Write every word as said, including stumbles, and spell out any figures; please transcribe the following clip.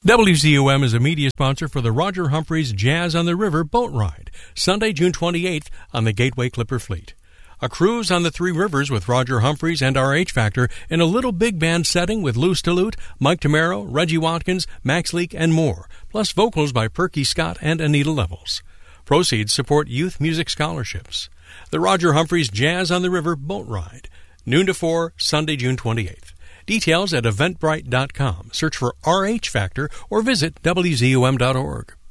W Z U M is a media sponsor for the Roger Humphreys Jazz on the River boat ride, Sunday, June twenty-eighth on the Gateway Clipper Fleet. A cruise on the three rivers with Roger Humphreys and our H Factor in a little big band setting with Lou Stillute, Mike Tamaro, Reggie Watkins, Max Leak, and more, plus vocals by Perky Scott and Anita Levels. Proceeds support youth music scholarships. The Roger Humphreys Jazz on the River boat ride, noon to four, Sunday, June twenty-eighth. Details at eventbrite dot com. Search for R H Factor or visit W Z U M dot org.